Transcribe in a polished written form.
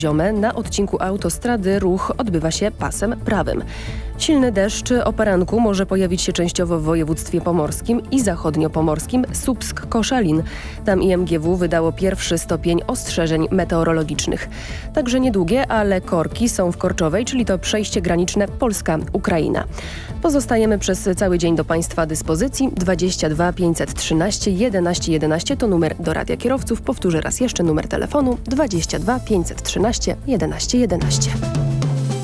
Ziome na odcinku autostrady ruch odbywa się pasem prawym. Silny deszcz o poranku może pojawić się częściowo w województwie pomorskim i zachodniopomorskim Słupsk-Koszalin. Tam IMGW wydało pierwszy stopień ostrzeżeń meteorologicznych. Także niedługie, ale korki są w Korczowej, czyli to przejście graniczne Polska-Ukraina. Pozostajemy przez cały dzień do Państwa dyspozycji. 22 513 11 11 to numer do Radia Kierowców. Powtórzę raz jeszcze numer telefonu 22 513 11 11.